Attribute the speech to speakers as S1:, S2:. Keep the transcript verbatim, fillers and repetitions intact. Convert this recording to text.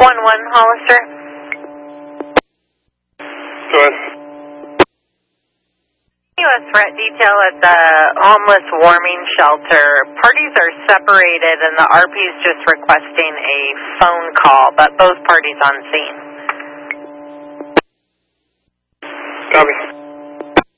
S1: one one, Hollister.
S2: Go ahead.
S1: U S threat detail at the homeless warming shelter. Parties are separated and the R P is just requesting a phone call, but both parties on scene.
S2: Copy.